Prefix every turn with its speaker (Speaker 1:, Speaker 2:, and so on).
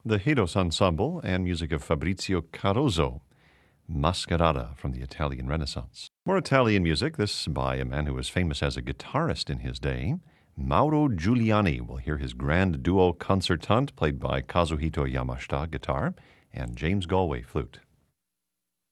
Speaker 1: the Hidos Ensemble, and music of Fabrizio Carozzo, Mascherata from the Italian Renaissance. More Italian music, this by a man who was famous as a guitarist in his day, Mauro Giuliani. We'll hear his grand duo concertante played by Kazuhito Yamashita, guitar, and James Galway, flute.